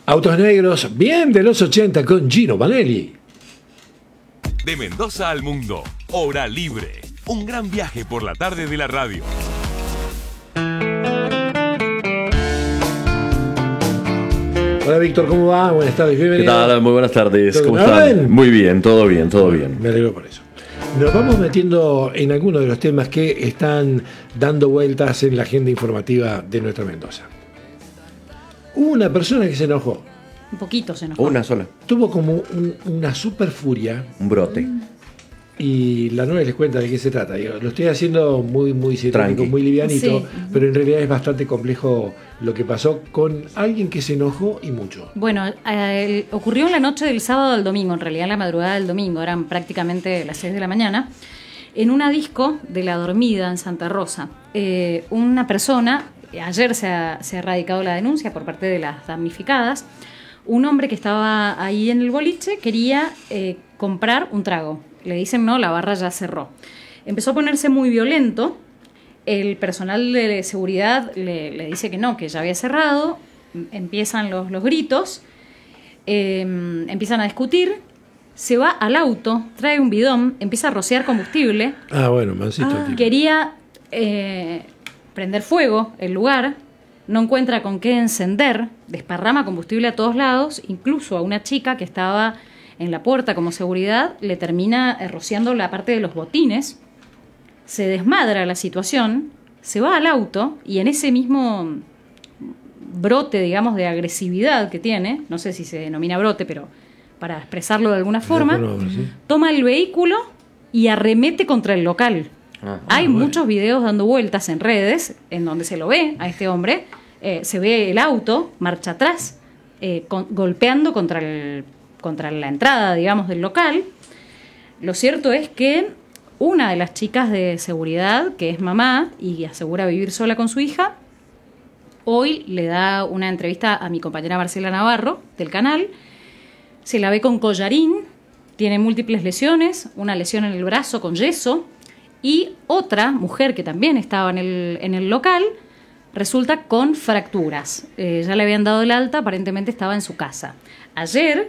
Autos Negros, bien de los 80 con Gino Vanelli. De Mendoza al mundo, Hora Libre. Un gran viaje por la tarde de la radio. Hola Víctor, ¿cómo va? Buenas tardes, bienvenido. ¿Qué tal? Muy buenas tardes. ¿Todo ¿Cómo bien? están? Muy bien, todo bien, todo bien. Me alegro por eso. Nos vamos metiendo en algunos de los temas que están dando vueltas en la agenda informativa de nuestra Mendoza. Hubo una persona que se enojó. Un poquito se enojó. Una sola. Tuvo como una super furia. Un brote. Y la novela les cuenta de qué se trata. Digo, lo estoy haciendo muy científico, Tranqui. muy livianito, Sí. pero en realidad es bastante complejo lo que pasó con alguien que se enojó y mucho. Bueno, ocurrió en la noche del sábado al domingo, en realidad en la madrugada del domingo, eran prácticamente las 6 de la mañana, en una disco de La Dormida en Santa Rosa. Una persona, ayer se ha radicado la denuncia por parte de las damnificadas, un hombre que estaba ahí en el boliche quería comprar un trago. Le dicen no, la barra ya cerró. Empezó a ponerse muy violento. El personal de seguridad le dice que no, que ya había cerrado. Empiezan los gritos. Empiezan a discutir. Se va al auto, trae un bidón, empieza a rociar combustible. Ah, bueno, mansito. el tipo. Quería prender fuego el lugar. No encuentra con qué encender. Desparrama combustible a todos lados. Incluso a una chica que estaba en la puerta como seguridad, le termina rociando la parte de los botines, se desmadra la situación, se va al auto y en ese mismo brote, digamos, de agresividad que tiene, no sé si se denomina brote, pero para expresarlo de alguna forma, ¿Sí? toma el vehículo y arremete contra el local. Hay muchos videos dando vueltas en redes en donde se lo ve a este hombre, se ve el auto, marcha atrás, golpeando contra la entrada, digamos, del local. Lo cierto es que una de las chicas de seguridad, que es mamá y asegura vivir sola con su hija, hoy le da una entrevista a mi compañera Marcela Navarro, del canal. Se la ve con collarín, tiene múltiples lesiones, una lesión en el brazo con yeso, y otra mujer que también estaba en el local resulta con fracturas. Ya le habían dado el alta, aparentemente estaba en su casa. Ayer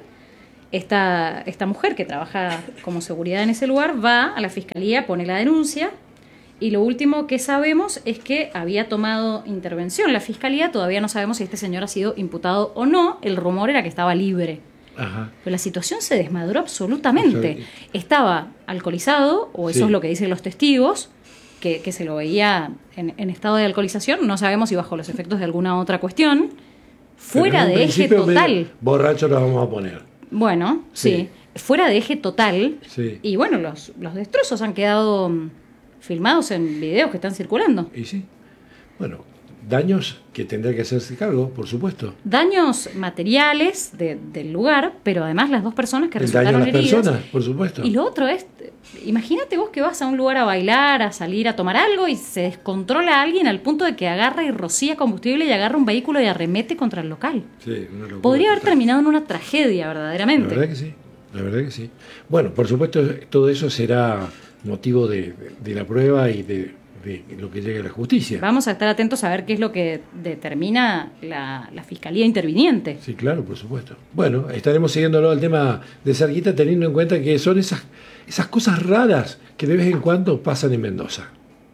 esta mujer que trabaja como seguridad en ese lugar va a la fiscalía, pone la denuncia y lo último que sabemos es que había tomado intervención la fiscalía. Todavía no sabemos si este señor ha sido imputado o no. El rumor era que estaba libre. Ajá. Pero la situación se desmadró absolutamente. Estaba alcoholizado, o eso Sí. es lo que dicen los testigos, que se lo veía en estado de alcoholización. No sabemos si bajo los efectos de alguna otra cuestión. Fuera Pero en un de eje principio, total. medio borracho lo vamos a poner. Bueno, sí. Fuera de eje total. Sí. Y bueno, los destrozos han quedado filmados en videos que están circulando. Y sí. Bueno, daños que tendrá que hacerse cargo, por supuesto. Daños materiales del lugar, pero además las dos personas que El daño a resultaron las heridas. personas, por supuesto. Y lo otro es, imagínate vos que vas a un lugar a bailar, a salir a tomar algo y se descontrola a alguien al punto de que agarra y rocía combustible y agarra un vehículo y arremete contra el local. Sí, una locura Podría haber total. terminado en una tragedia, verdaderamente. La verdad que sí, la verdad que sí. Bueno, por supuesto, todo eso será motivo de la prueba y de lo que llegue a la justicia. Vamos a estar atentos a ver qué es lo que determina la fiscalía interviniente. Sí, claro, por supuesto. Bueno, estaremos siguiéndolo al tema de cerquita, teniendo en cuenta que son esas cosas raras que de vez en cuando pasan en Mendoza.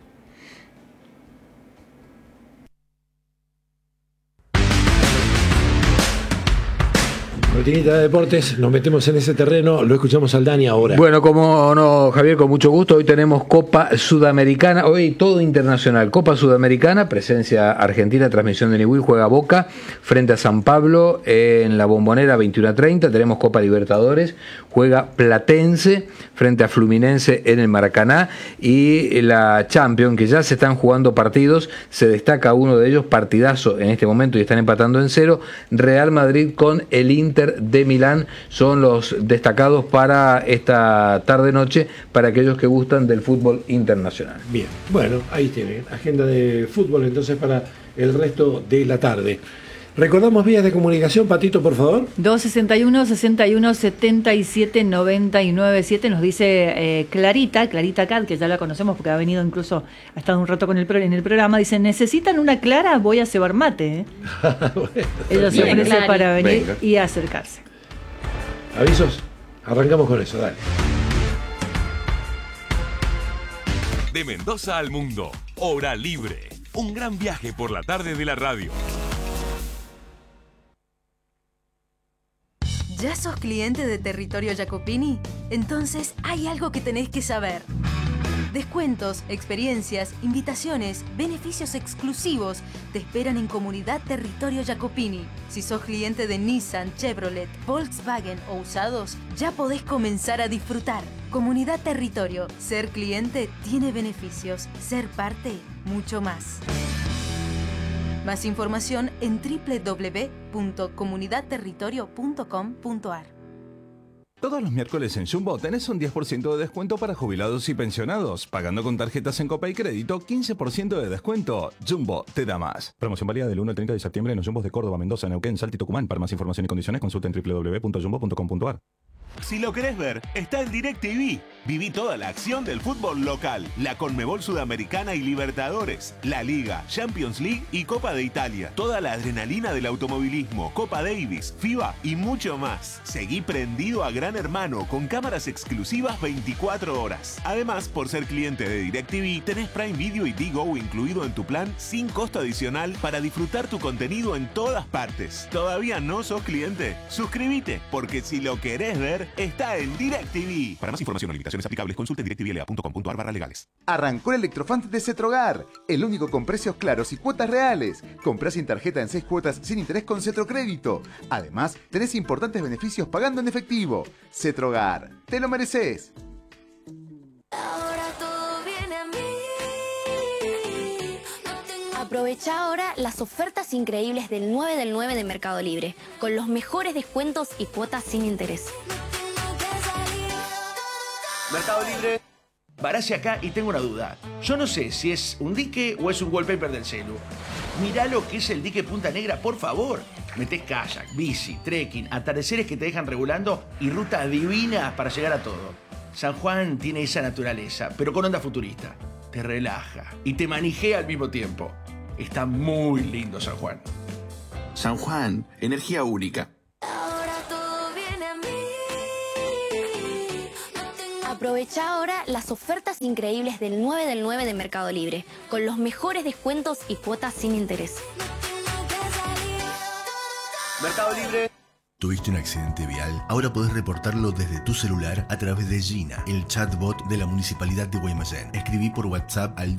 Rutinita de deportes, nos metemos en ese terreno, lo escuchamos al Dani ahora. Bueno, como no, Javier, con mucho gusto. Hoy tenemos Copa Sudamericana, hoy todo internacional. Copa Sudamericana, presencia argentina, transmisión de Niwil, juega Boca frente a San Pablo en la Bombonera 21:30. Tenemos Copa Libertadores, juega Platense frente a Fluminense en el Maracaná. Y la Champions, que ya se están jugando partidos, se destaca uno de ellos, partidazo en este momento y están empatando en 0. Real Madrid con el Inter de Milán son los destacados para esta tarde-noche, para aquellos que gustan del fútbol internacional. Bien, bueno, ahí tienen, agenda de fútbol entonces para el resto de la tarde. Recordamos vías de comunicación, Patito, por favor. 261-61-77-997 nos dice Clarita Cat, que ya la conocemos porque ha venido incluso, ha estado un rato en el programa, dice, ¿necesitan una clara? Voy a cebar mate. Bueno, ella se bien. ofrece para venir Venga. y acercarse. ¿Avisos? Arrancamos con eso, dale. De Mendoza al mundo, Hora Libre. Un gran viaje por la tarde de la radio. ¿Ya sos cliente de Territorio Jacopini? Entonces hay algo que tenés que saber. Descuentos, experiencias, invitaciones, beneficios exclusivos te esperan en Comunidad Territorio Jacopini. Si sos cliente de Nissan, Chevrolet, Volkswagen o usados, ya podés comenzar a disfrutar. Comunidad Territorio. Ser cliente tiene beneficios. Ser parte, mucho más. Más información en www.comunidadterritorio.com.ar. Todos los miércoles en Jumbo tenés un 10% de descuento para jubilados y pensionados. Pagando con tarjetas en Copa y Crédito, 15% de descuento. Jumbo te da más. Promoción válida del 1 al 30 de septiembre en los Jumbos de Córdoba, Mendoza, Neuquén, Salta y Tucumán. Para más información y condiciones consulta en www.jumbo.com.ar. Si lo querés ver, está en DirecTV. Viví toda la acción del fútbol local, la Conmebol Sudamericana y Libertadores, la Liga, Champions League y Copa de Italia. Toda la adrenalina del automovilismo, Copa Davis, FIBA y mucho más. Seguí prendido a Gran Hermano con cámaras exclusivas 24 horas. Además, por ser cliente de DirecTV, tenés Prime Video y Digo incluido en tu plan sin costo adicional para disfrutar tu contenido en todas partes. ¿Todavía no sos cliente? Suscríbete, porque si lo querés ver, está en DirecTV. Para más información o limitaciones aplicables, consulte directvla.com.ar/legales. Arrancó el Electrofan de Cetrogar, el único con precios claros y cuotas reales. Comprá sin tarjeta en 6 cuotas sin interés con Cetrocrédito. Además, tenés importantes beneficios pagando en efectivo. Cetrogar, te lo mereces. Aprovecha ahora las ofertas increíbles del 9 del 9 de Mercado Libre, con los mejores descuentos y cuotas sin interés. Mercado Libre. Parase acá y tengo una duda. Yo no sé si es un dique o es un wallpaper del celu. Mirá lo que es el dique Punta Negra, por favor. Metés kayak, bici, trekking, atardeceres que te dejan regulando y rutas divinas para llegar a todo. San Juan tiene esa naturaleza, pero con onda futurista. Te relaja y te manijea al mismo tiempo. Está muy lindo San Juan. San Juan, energía única. Aprovecha ahora las ofertas increíbles del 9 del 9 de Mercado Libre, con los mejores descuentos y cuotas sin interés. Mercado Libre. ¿Tuviste un accidente vial? Ahora podés reportarlo desde tu celular a través de Gina, el chatbot de la Municipalidad de Guaymallén. Escribí por WhatsApp al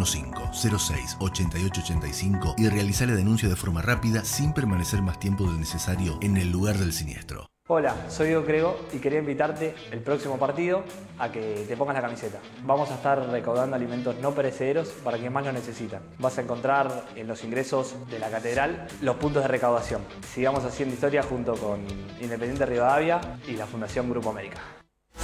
2615-06-8885 y realizá la denuncia de forma rápida sin permanecer más tiempo del necesario en el lugar del siniestro. Hola, soy Diego Crego y quería invitarte el próximo partido a que te pongas la camiseta. Vamos a estar recaudando alimentos no perecederos para quienes más lo necesitan. Vas a encontrar en los ingresos de la catedral los puntos de recaudación. Sigamos haciendo historia junto con Independiente Rivadavia y la Fundación Grupo América.